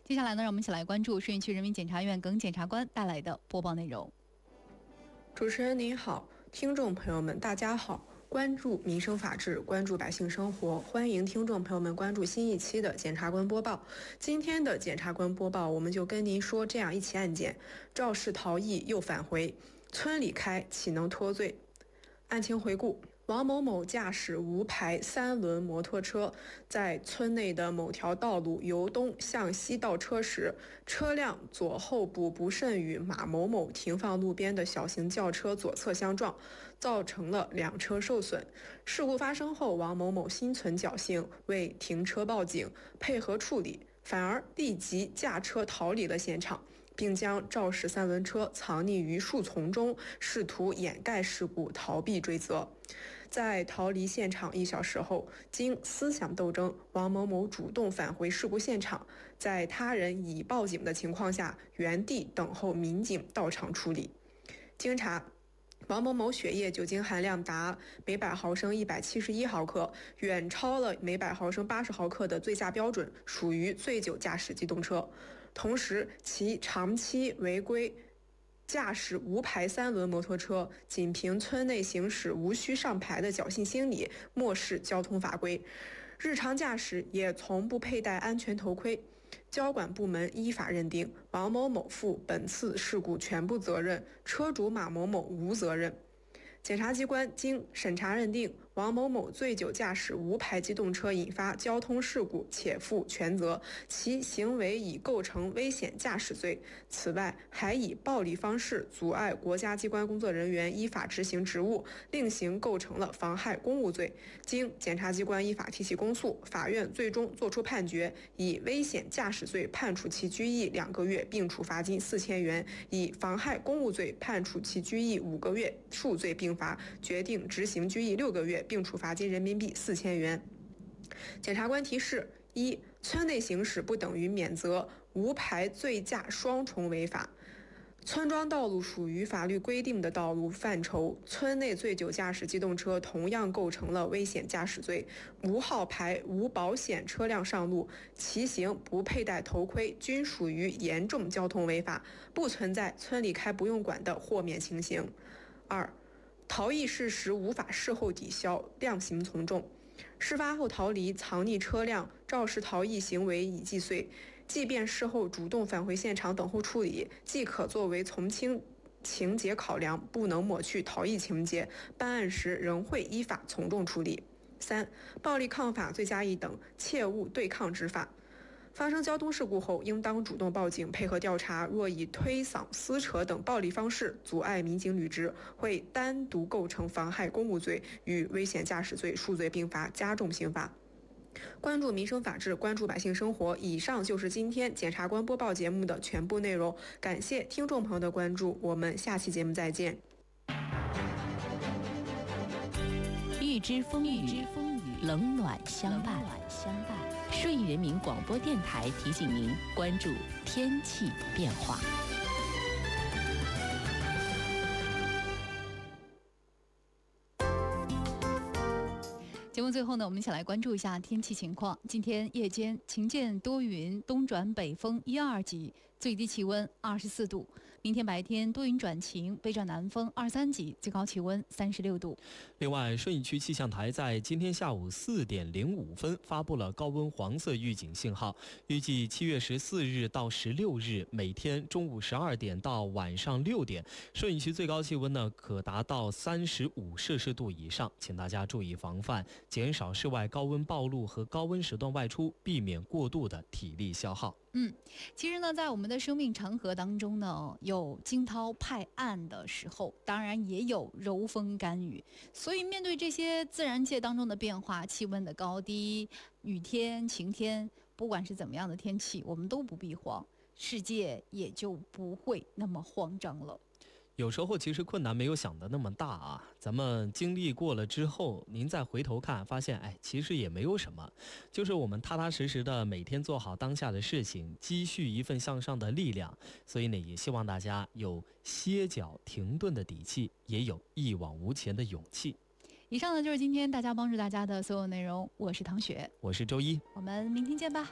接下来呢，让我们一起来关注顺义区人民检察院耿检察官带来的播报内容。 主持人您好，听众朋友们大家好，关注民生法治，关注百姓生活，欢迎听众朋友们关注新一期的检察官播报。今天的检察官播报，我们就跟您说这样一起案件：肇事逃逸又返回，村里开岂能脱罪？案情回顾：王某某驾驶无牌3轮摩托车在村内的某条道路由东向西倒车时，车辆左后部不慎与马某某停放路边的小型轿车左侧相撞，造成了两车受损。事故发生后，王某某心存侥幸，未停车报警配合处理，反而立即驾车逃离了现场，并将肇事3轮车藏匿于树丛中，试图掩盖事故，逃避追责。在逃离现场1小时后，经思想斗争，王某某主动返回事故现场，在他人已报警的情况下，原地等候民警到场处理。经查，王某某血液酒精含量达每百毫升171毫克，远超了每百毫升80毫克的醉驾标准，属于醉酒驾驶机动车。同时，其长期违规驾驶无牌3轮摩托车，仅凭村内行驶无需上牌的侥幸心理，漠视交通法规，日常驾驶也从不佩戴安全头盔。交管部门依法认定，王某某负本次事故全部责任，车主马某某无责任。检察机关经审查认定，王某某醉酒驾驶无牌机动车引发交通事故，且负全责，其行为已构成危险驾驶罪。此外，还以暴力方式阻碍国家机关工作人员依法执行职务，另行构成了妨害公务罪。经检察机关依法提起公诉，法院最终作出判决，以危险驾驶罪判处其拘役2个月，并处罚金4000元；以妨害公务罪判处其拘役5个月，数罪并罚，决定执行拘役6个月，并处罚金人民币4000元。检察官提示：一、村内行驶不等于免责，无牌醉驾双重违法。村庄道路属于法律规定的道路范畴，村内醉酒驾驶机动车同样构成了危险驾驶罪。无号牌、无保险车辆上路，骑行不佩戴头盔，均属于严重交通违法，不存在村里开不用管的豁免情形。二、逃逸事实无法事后抵消，量刑从重。事发后逃离、藏匿车辆、肇事逃逸行为已既遂，即便事后主动返回现场等候处理，既可作为从轻情节考量，不能抹去逃逸情节，办案时仍会依法从重处理。三、暴力抗法罪加一等，切勿对抗执法。发生交通事故后，应当主动报警，配合调查。若以推搡、撕扯等暴力方式阻碍民警履职，会单独构成妨害公务罪，与危险驾驶罪数罪并罚，加重刑罚。关注民生法治，关注百姓生活。以上就是今天检察官播报节目的全部内容，感谢听众朋友的关注，我们下期节目再见。 预知风雨，冷暖相伴。顺义人民广播电台提醒您关注天气变化。 节目最后呢，我们一起来关注一下天气情况。今天夜间晴间多云，东转北风1、2级，最低气温24度。明天白天多云转晴，北转南风2、3级，最高气温36度。 另外，顺义区气象台在今天下午4点05分发布了高温黄色预警信号，预计7月14日到16日每天中午12点到晚上6点，顺义区最高气温呢可达到35摄氏度以上，请大家注意防范，减少室外高温暴露和高温时段外出，避免过度的体力消耗。 其实呢，在我们的生命长河当中呢，有惊涛拍岸的时候，当然也有柔风干雨。所以面对这些自然界当中的变化，气温的高低、雨天、晴天，不管是怎么样的天气，我们都不必慌，世界也就不会那么慌张了。 有时候其实困难没有想的那么大啊，咱们经历过了之后，您再回头看，发现其实也没有什么，就是我们踏踏实实的每天做好当下的事情，积蓄一份向上的力量。所以呢，也希望大家有歇脚停顿的底气，也有一往无前的勇气。 以上呢就是今天大家帮助大家的所有内容，我是唐雪， 我是周一， 我们明天见吧。